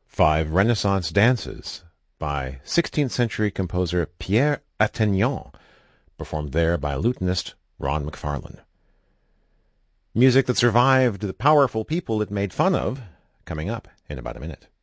Five Renaissance Dances by 16th century composer Pierre Attignan, performed there by lutenist Ron McFarlane. Music that survived the powerful people it made fun of, coming up in about a minute.